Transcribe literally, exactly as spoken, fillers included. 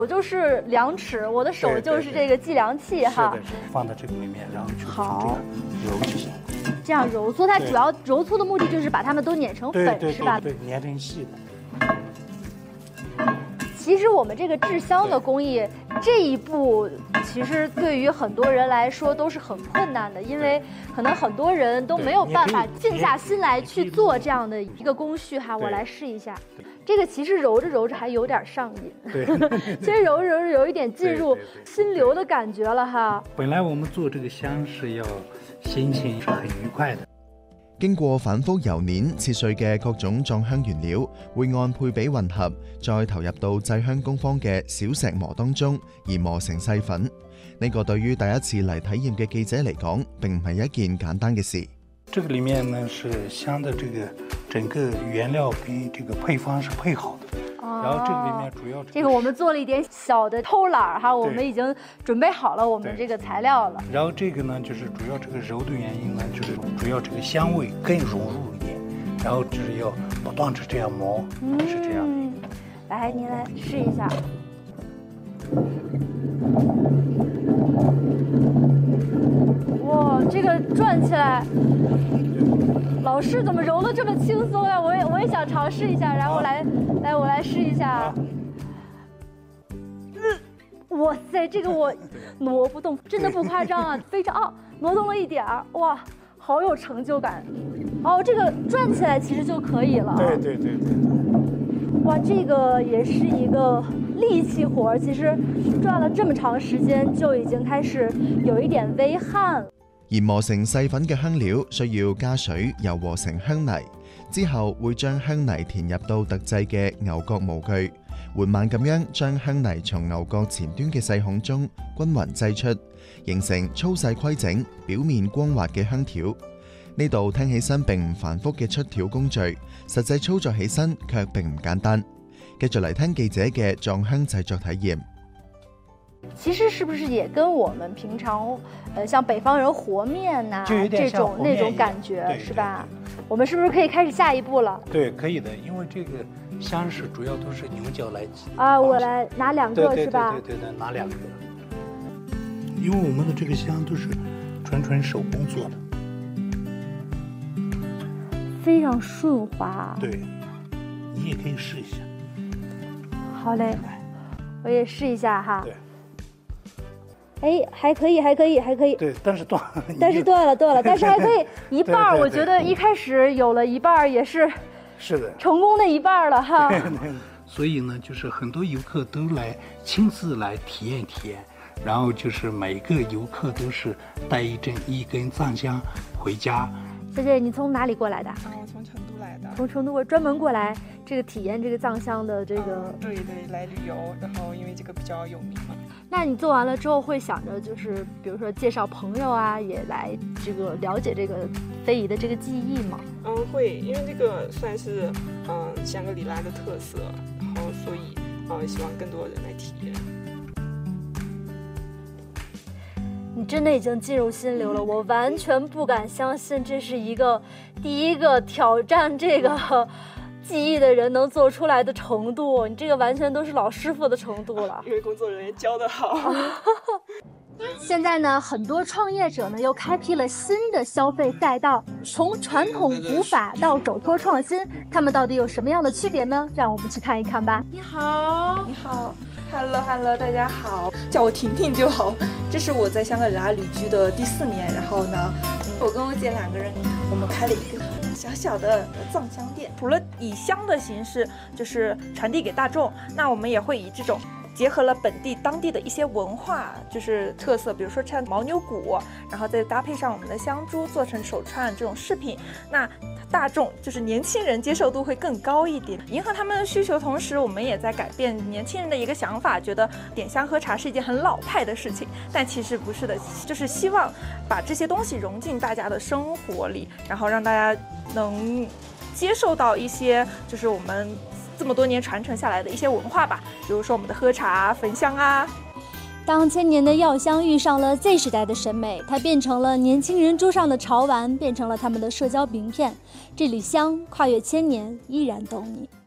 我就是量尺，我的手就是这个计量器哈。 是的，是放到这个里面，然后就好揉就行。 这样揉搓，它主要揉搓的目的就是把它们都碾成粉，是吧？ 对，碾成细的。 其实我们这个制香的工艺这一步，其实对于很多人来说都是很困难的，因为可能很多人都没有办法静下心来去做这样的一个工序哈。我来试一下，这个其实揉着揉着还有点上瘾， 对， 其实揉着揉着有一点进入心流的感觉了哈。 本来我们做这个香是要心情是很愉快的。 經過反覆揉捻切碎嘅各種撞香原料，會按配比混合，再投入到製香工坊嘅小石磨當中，而磨成細粉。呢個對於第一次嚟體驗嘅記者嚟講，並唔係一件簡單嘅事。 這個裡面呢是香的這個整個原料跟這個配方是配好的。然後這個裡面主要這個我們做了一點小的偷懶哈，我們已經準備好了我們這個材料了。 然後這個呢，就是主要這個揉的原因呢，就是主要這個香味更融入一點，然後就是要不斷地這樣磨，嗯、是這樣的。 來，您來試一下。哇，這個轉起來。老師怎麼揉得這麼輕鬆呀？我也我也想嘗試一下，然後來來我來試一下。嗯，哇塞，這個我挪不動，真的不誇張啊，非常啊，挪動了一點兒，哇，好有成就感。哦，這個轉起來其實就可以了。 對對對對。 哇，這個也是一個力氣活，其實轉了這麼長時間，就已經開始有一點微汗。 研磨成細粉嘅香料需要加水揉和成香泥，之後會將香泥填入到特製嘅牛角模具，緩慢咁樣將香泥從牛角前端嘅細孔中均勻擠出，形成粗細規整、表面光滑嘅香條。呢度聽起身並唔繁複嘅出條工序，實際操作起身卻並唔簡單。繼續嚟聽記者嘅撞香製作體驗。 其實是不是也跟我們平常，呃，像北方人和麵呐、啊，這種那種感覺，是吧？我們是不是可以開始下一步了？ 對，可以的，因為這個香是主要都是牛角來擠。 啊，我來拿兩個，是吧？ 對對對對，拿兩個。因為我們的這個香都是純純手工做的， 非常順滑。 對，你也可以試一下。 好嘞，我也試一下哈。 對。 哎，還可以，還可以，還可以。 對，但是斷， 但是斷了，斷了，但是還可以一半。我覺得一開始有了一半，也是是的， 成功的一半了哈。 所以呢，就是很多遊客都來親自來體驗體驗，然後就是每個遊客都是帶一針一根藏香回家。 小姐，你從哪裡過來的？ 啊，我從成都來的。 從成都過專門過來，這個體驗這個藏香的這個。 嗯、對對，來旅遊，然後因為這個比較有名嘛。 那你做完了之後會想着，就是比如說介紹朋友啊，也來這個了解這個非遺的這個技藝嗎？ 嗯，會，因為這個算是嗯香格里拉的特色，然後所以嗯希望更多人來體驗。 你真的已經進入心流了，我完全不敢相信這是一個第一個挑戰這個技藝的人能做出來的程度，你這個完全都是老師傅的程度了。 因為工作人員教得好。 現在呢，很多創業者呢又開闢了新的消費賽道，從傳統古法到手托創新，他們到底有什麼樣的區別呢？讓我們去看一看吧。 你好，你好。Hello Hello， 大家好，叫我婷婷就好。這是我在香格里拉旅居的第四年，然後呢，我跟我姐兩個人，我們開了一個小小的藏香店。除了以香的形式，就是傳遞給大眾，那我們也會以這種結合了本地當地的一些文化，就是特色，比如說唱牦牛鼓，然後再搭配上我們的香珠，做成手串這種飾品。那大眾就是年輕人接受度會更高一點，迎合他們的需求。同時，我們也在改變年輕人的一個想法，覺得點香喝茶是一件很老派的事情，但其實不是的，就是希望把這些東西融進大家的生活裡，然後讓大家能接受到一些就是我們這麼多年傳承下來的一些文化吧，比如說我們的喝茶、焚香啊。 當千年的藥香遇上了 Z 時代的審美，它變成了年輕人桌上的潮玩，變成了他們的社交名片。這裡香跨越千年，依然懂你。